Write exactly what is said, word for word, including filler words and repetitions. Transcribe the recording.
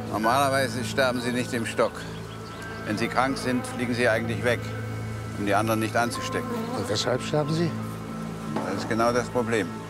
Normalerweise sterben sie nicht im Stock. Wenn sie krank sind, fliegen sie eigentlich weg, um die anderen nicht anzustecken. Und weshalb sterben sie? Das ist genau das Problem.